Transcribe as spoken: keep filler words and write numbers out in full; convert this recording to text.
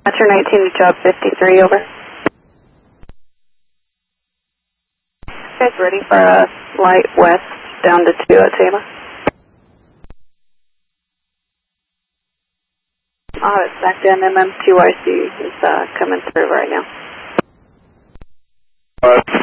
Metro nineteen, job fifty-three, over. Guys ready for a light west down to two at Tama? I'll have it back in. M M two Y C is uh, coming through right now. Uh,